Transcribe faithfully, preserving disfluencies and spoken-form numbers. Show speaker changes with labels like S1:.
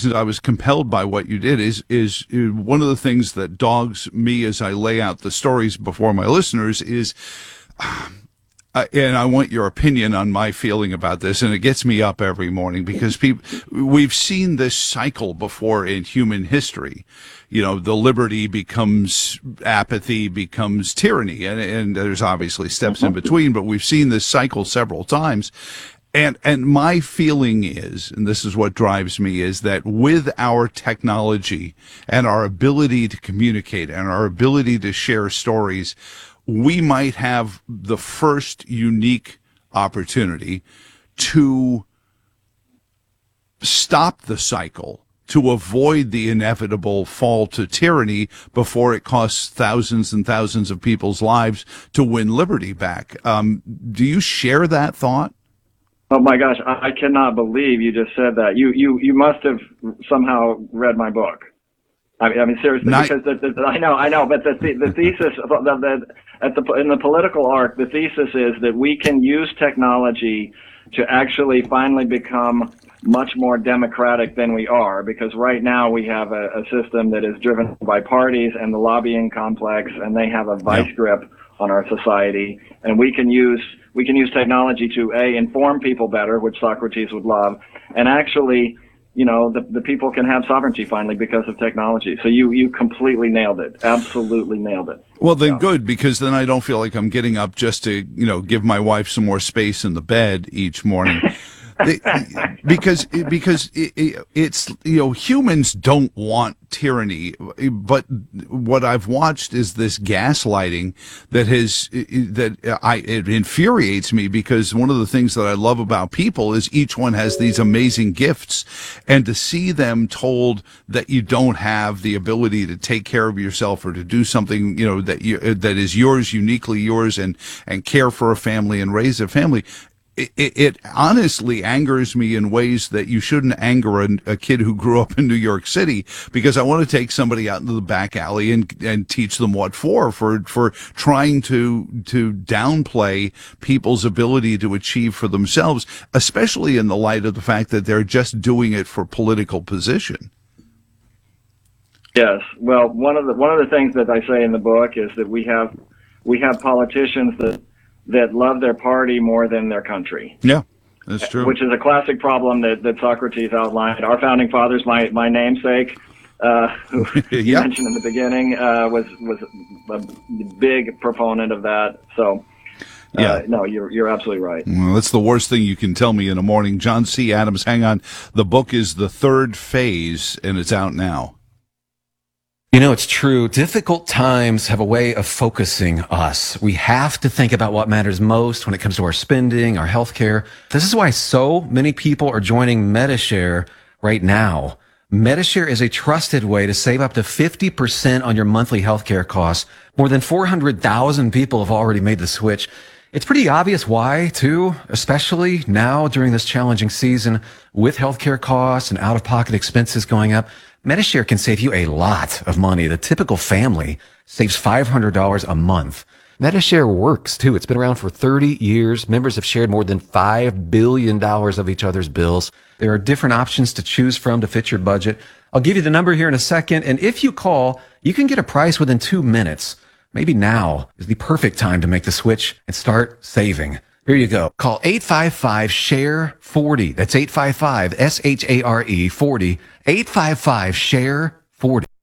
S1: reasons I was compelled by what you did is is uh, one of the things that dogs me as I lay out the stories before my listeners is. Uh, and I want your opinion on my feeling about this, and it gets me up every morning because people, we've seen this cycle before in human history. You know, the liberty becomes apathy, becomes tyranny, and, and there's obviously steps in between, but we've seen this cycle several times. And, and my feeling is, and this is what drives me, is that with our technology and our ability to communicate and our ability to share stories, we might have the first unique opportunity to stop the cycle, to avoid the inevitable fall to tyranny before it costs thousands and thousands of people's lives to win liberty back. Um, do you share that thought?
S2: Oh my gosh, I, I cannot believe you just said that. You you you must have somehow read my book. I mean, I mean seriously,
S1: Not,
S2: because the, the, I know, I know, but the the, the thesis the, the, at the in the political arc, the thesis is that we can use technology to actually finally become much more democratic than we are, because right now we have a, a system that is driven by parties and the lobbying complex, and they have a vice
S1: yeah.
S2: grip on our society, and we can use we can use technology to a inform people better, which Socrates would love, and actually, you know, the the people can have sovereignty finally because of technology. So you you completely nailed it, absolutely nailed it.
S1: Well, then
S2: yeah.
S1: good, because then I don't feel like I'm getting up just to, you know, give my wife some more space in the bed each morning. They, because because it, it, it's, you know, humans don't want tyranny, but what I've watched is this gaslighting that has that I it infuriates me, because one of the things that I love about people is each one has these amazing gifts, and to see them told that you don't have the ability to take care of yourself or to do something, you know, that you that is yours, uniquely yours, and and care for a family and raise a family. It, it honestly angers me in ways that you shouldn't anger a, a kid who grew up in New York City, because I want to take somebody out into the back alley and and teach them what for for for trying to to downplay people's ability to achieve for themselves, especially in the light of the fact that they're just doing it for political position.
S2: Yes. Well, one of the one of the things that I say in the book is that we have we have politicians that that love their party more than their country.
S1: Yeah, that's true.
S2: Which is a classic problem that, that Socrates outlined. Our founding fathers, my, my namesake, uh, who you
S1: yeah.
S2: mentioned in the beginning, uh, was was a big proponent of that. So, uh,
S1: yeah.
S2: no, you're you're absolutely right.
S1: Well, that's the worst thing you can tell me in the morning. John C. Adams, hang on. The book is The Third Phase, and it's out now.
S3: You know, it's true. Difficult times have a way of focusing us. We have to think about what matters most when it comes to our spending, our healthcare. This is why so many people are joining Medi-Share right now. Medi-Share is a trusted way to save up to fifty percent on your monthly healthcare costs. More than four hundred thousand people have already made the switch. It's pretty obvious why, too, especially now during this challenging season with healthcare costs and out-of-pocket expenses going up. Medi-Share can save you a lot of money. The typical family saves five hundred dollars a month. Medi-Share works, too. It's been around for thirty years. Members have shared more than five billion dollars of each other's bills. There are different options to choose from to fit your budget. I'll give you the number here in a second, and if you call, you can get a price within two minutes. Maybe now is the perfect time to make the switch and start saving. Here you go. Call eight five five, S H A R E, forty. That's eight five five, S H A R E, forty. eight five five, S H A R E, forty.